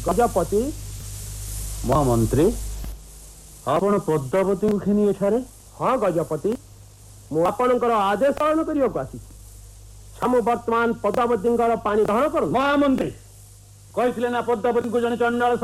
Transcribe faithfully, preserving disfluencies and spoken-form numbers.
ଗଜପତି ମହାମନ୍ତ୍ରୀ ଆପଣ ପଦ୍ମାବତୀ ଘେନି ଏଠାରେ? ହଁ ଗଜପତି, ମୁଁ ଆପଣଙ୍କର ଆଦେଶ ପାଳନ କରିବାକୁ ଆସିଛି। ମୁଁ ବର୍ତ୍ତମାନ ପଦ୍ମାବତୀଙ୍କର ପାଣି ଗ୍ରହଣ କରୁ। ମହାମନ୍ତ୍ରୀ କହିଥିଲେ ନା ପଦ୍ମାବତୀଙ୍କୁ ଜଣେ ଚଣ୍ଡାଳ